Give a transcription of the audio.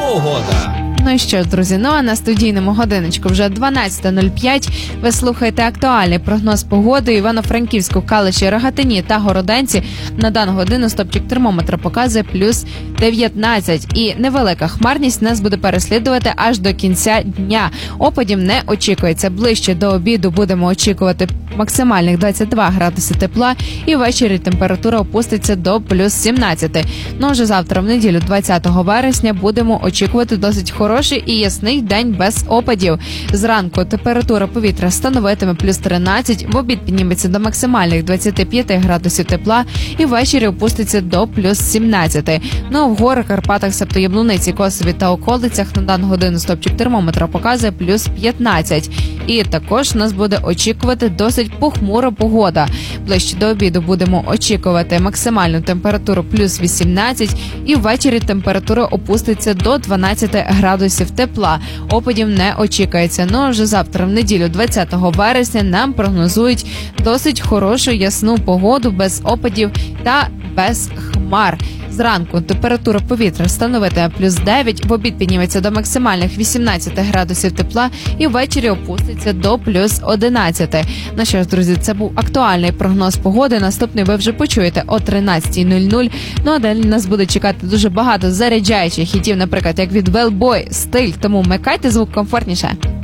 погода. Ну і що ж, друзі, а на студійному годиночку вже 12:05. Ви слухаєте актуальний прогноз погоди. Івано-Франківську, Калиші, Рогатині та Городенці на дану годину стопчик термометра показує плюс 19. І невелика хмарність нас буде переслідувати аж до кінця дня. Опадів не очікується. Ближче до обіду будемо очікувати максимальних 22 градуси тепла, і ввечері температура опуститься до плюс 17. Ну, вже завтра, в неділю, 20 вересня, будемо очікувати досить хороший і ясний день без опадів. Зранку температура повітря становитиме плюс 13, в обід підніметься до максимальних 25 градусів тепла і ввечері опуститься до плюс 17. Ну, в горах, Карпатах, себто Яблуниці, Косові та околицях на дану годину стопчик термометра показує плюс 15. І також нас буде очікувати досить похмура погода. Ближче до обіду будемо очікувати максимальну температуру плюс 18 і ввечері температура опуститься до 12 градусів тепла. Опадів не очікується. Ну, а вже завтра, в неділю, 20 вересня, нам прогнозують досить хорошу ясну погоду без опадів та без хмар. Зранку температура повітря становитиме плюс 9, в обід підніметься до максимальних 18 градусів тепла і ввечері опуститься до плюс 11. Ну що ж, друзі, це був актуальний прогноз погоди. Наступний ви вже почуєте о 13:00. Ну а далі нас буде чекати дуже багато заряджаючих хітів, наприклад, як від Велбой, Стиль, тому вмикайте звук комфортніше.